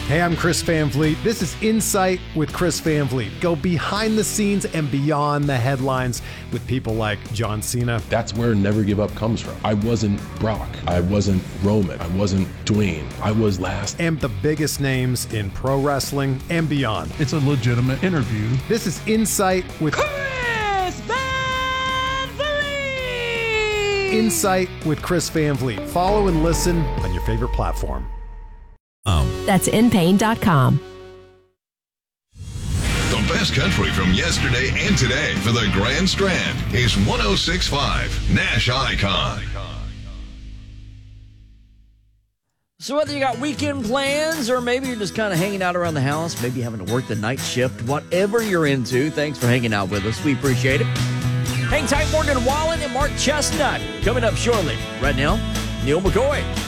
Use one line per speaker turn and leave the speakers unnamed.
Hey, I'm Chris Van Vliet. This is Insight with Chris Van Vliet. Go behind the scenes and beyond the headlines with people like John Cena.
That's where Never Give Up comes from. I wasn't Brock. I wasn't Roman. I wasn't Dwayne. I was last.
And the biggest names in pro wrestling and beyond.
It's a legitimate interview.
This is Insight with
Chris Van Vliet!
Insight with Chris Van Vliet. Follow and listen on your favorite platform.
That's InPain.com.
The best country from yesterday and today for the Grand Strand is 106.5 Nash Icon.
So whether you got weekend plans or maybe you're just kind of hanging out around the house, maybe having to work the night shift, whatever you're into, thanks for hanging out with us. We appreciate it. Hang tight, Morgan Wallen and Mark Chestnut coming up shortly. Right now, Neil McCoy.